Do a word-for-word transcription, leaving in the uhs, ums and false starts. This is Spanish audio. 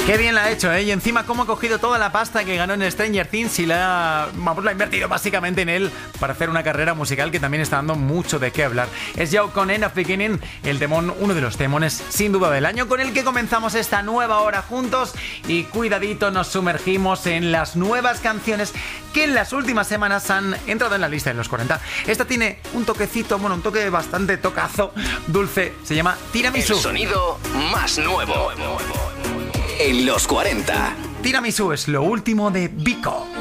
Qué bien la ha hecho, ¿eh? Y encima cómo ha cogido toda la pasta que ganó en Stranger Things y la, vamos, la ha invertido básicamente en él para hacer una carrera musical que también está dando mucho de qué hablar. Es Yao con End of Beginning, el temón, uno de los temones sin duda del año, con el que comenzamos esta nueva hora juntos y cuidadito nos sumergimos en las nuevas canciones que en las últimas semanas han entrado en la lista de los cuarenta. Esta tiene un toquecito, bueno, un toque bastante tocazo, dulce, se llama Tiramisu. El sonido más nuevo en los cuarenta. Tiramisu es lo último de Vico.